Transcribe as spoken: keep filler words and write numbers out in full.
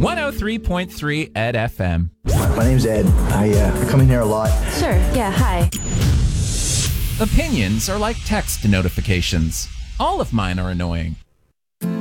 one oh three point three Ed F M. My name's Ed. I, uh, I come in here a lot. Sure, yeah, hi. Opinions are like text notifications. All of mine are annoying.